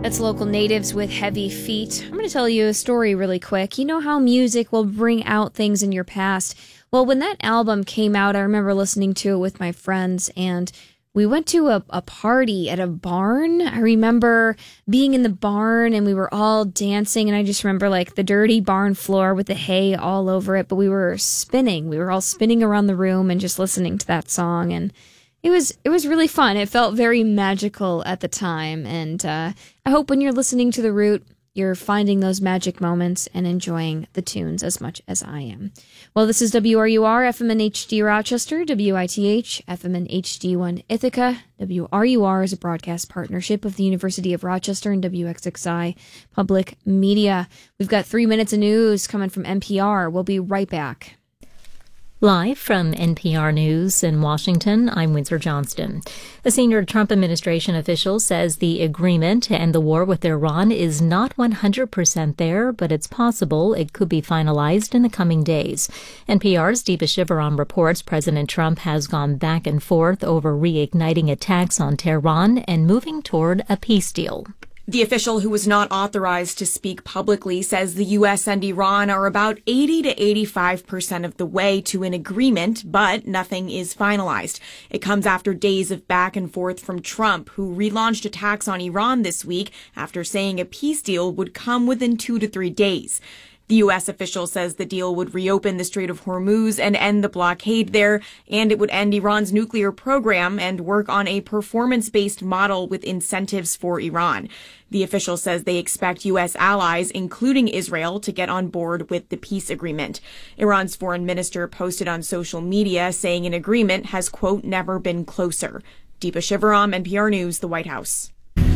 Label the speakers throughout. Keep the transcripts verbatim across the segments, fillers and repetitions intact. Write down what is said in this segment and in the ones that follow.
Speaker 1: That's Local Natives with Heavy Feet. I'm going to tell you a story really quick. You know how music will bring out things in your past? Well, when that album came out, I remember listening to it with my friends, and we went to a, a party at a barn. I remember being in the barn, and we were all dancing, and I just remember, like, the dirty barn floor with the hay all over it, but we were spinning. We were all spinning around the room and just listening to that song, and It was it was really fun. It felt very magical at the time, and uh, I hope when you're listening to The Root, you're finding those magic moments and enjoying the tunes as much as I am. Well, this is W R U R, F M and H D Rochester, W I T H, F M and H D one Ithaca. W R U R is a broadcast partnership of the University of Rochester and W X X I Public Media. We've got three minutes of news coming from N P R. We'll be right back.
Speaker 2: Live from N P R News in Washington, I'm Windsor Johnston. A senior Trump administration official says the agreement to end the war with Iran is not one hundred percent there, but it's possible it could be finalized in the coming days. N P R's Deepa Shivaram reports President Trump has gone back and forth over reigniting attacks on Tehran and moving toward a peace deal.
Speaker 3: The official, who was not authorized to speak publicly, says the U S and Iran are about eighty to eighty-five percent of the way to an agreement, but nothing is finalized. It comes after days of back and forth from Trump, who relaunched attacks on Iran this week after saying a peace deal would come within two to three days. The U S official says the deal would reopen the Strait of Hormuz and end the blockade there, and it would end Iran's nuclear program and work on a performance-based model with incentives for Iran. The official says they expect U S allies, including Israel, to get on board with the peace agreement. Iran's foreign minister posted on social media saying an agreement has, quote, never been closer. Deepa Shivaram, N P R News, the White House.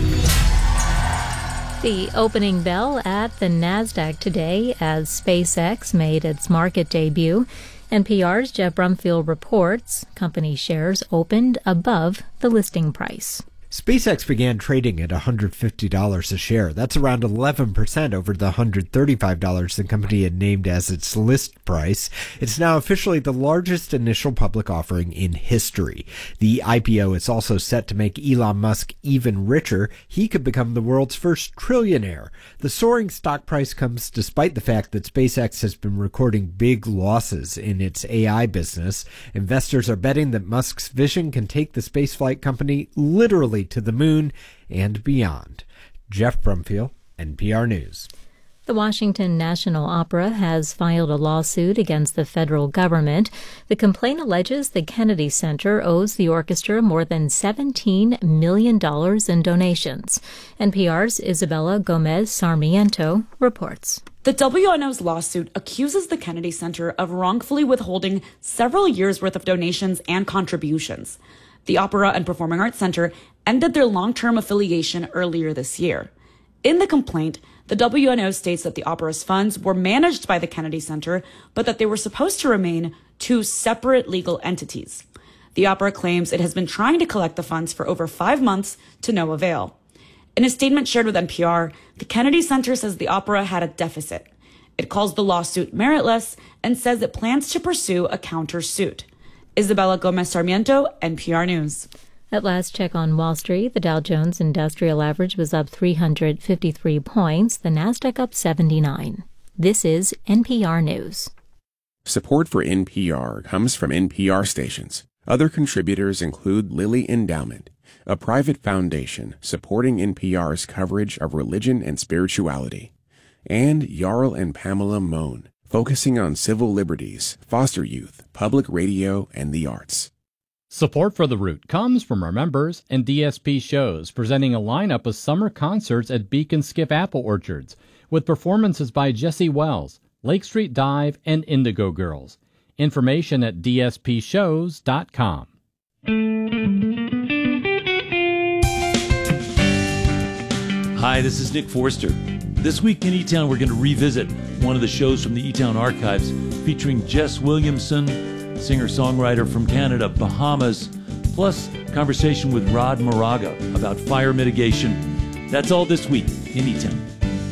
Speaker 2: The opening bell at the NASDAQ today as SpaceX made its market debut. N P R's Jeff Brumfield reports company shares opened above the listing price.
Speaker 4: SpaceX began trading at one hundred fifty dollars a share. That's around eleven percent over the one hundred thirty-five dollars the company had named as its list price. It's now officially the largest initial public offering in history. The I P O is also set to make Elon Musk even richer. He could become the world's first trillionaire. The soaring stock price comes despite the fact that SpaceX has been recording big losses in its A I business. Investors are betting that Musk's vision can take the spaceflight company literally to the moon and beyond. Jeff Brumfield, N P R News.
Speaker 2: The Washington National Opera has filed a lawsuit against the federal government. The complaint alleges the Kennedy Center owes the orchestra more than seventeen million dollars in donations. N P R's Isabella Gomez Sarmiento reports.
Speaker 5: The W N O's lawsuit accuses the Kennedy Center of wrongfully withholding several years' worth of donations and contributions. The Opera and Performing Arts Center ended their long-term affiliation earlier this year. In the complaint, the W N O states that the opera's funds were managed by the Kennedy Center, but that they were supposed to remain two separate legal entities. The opera claims it has been trying to collect the funds for over five months to no avail. In a statement shared with N P R, the Kennedy Center says the opera had a deficit. It calls the lawsuit meritless and says it plans to pursue a countersuit. Isabella Gomez Sarmiento, N P R News.
Speaker 2: At last check on Wall Street, the Dow Jones Industrial Average was up three hundred fifty-three points, the Nasdaq up seventy-nine. This is N P R News.
Speaker 6: Support for N P R comes from N P R stations. Other contributors include Lilly Endowment, a private foundation supporting N P R's coverage of religion and spirituality, and Jarl and Pamela Mohn, focusing on civil liberties, foster youth, public radio, and the arts.
Speaker 7: Support for The Root comes from our members and D S P Shows, presenting a lineup of summer concerts at Beacon Skip Apple Orchards, with performances by Jesse Wells, Lake Street Dive, and Indigo Girls. Information at d s p shows dot com.
Speaker 8: Hi, this is Nick Forster. This week in E-Town, we're going to revisit one of the shows from the E-Town archives featuring Jess Williamson, singer-songwriter from Canada, Bahamas, plus conversation with Rod Moraga about fire mitigation. That's all this week in E-Town.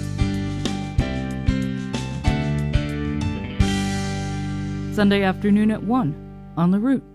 Speaker 9: Sunday afternoon at one on The Root.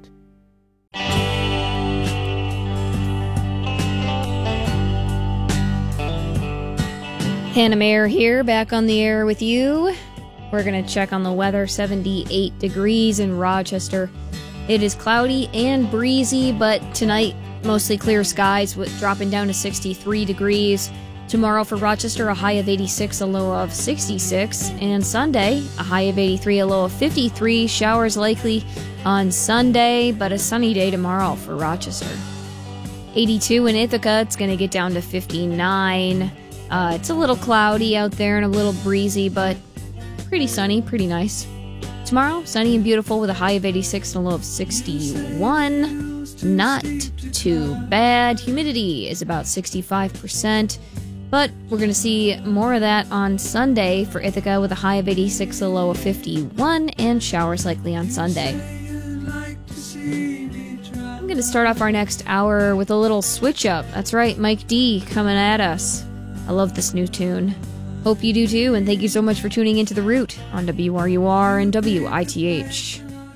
Speaker 1: Hannah Mayer here, back on the air with you. We're going to check on the weather. seventy-eight degrees in Rochester. It is cloudy and breezy, but tonight, mostly clear skies, with dropping down to sixty-three degrees. Tomorrow for Rochester, a high of eighty-six, a low of sixty-six. And Sunday, a high of eighty-three, a low of fifty-three. Showers likely on Sunday, but a sunny day tomorrow for Rochester. eighty-two in Ithaca, it's going to get down to fifty-nine. Uh, it's a little cloudy out there and a little breezy, but pretty sunny, pretty nice. Tomorrow, sunny and beautiful with a high of eighty-six and a low of sixty-one. Not too bad. Humidity is about sixty-five percent, but we're going to see more of that on Sunday for Ithaca with a high of eighty-six, a low of fifty-one, and showers likely on Sunday. I'm going to start off our next hour with a little switch up. That's right, Mike D coming at us. I love this new tune. Hope you do too, and thank you so much for tuning into The Root on W R U R and W I T H.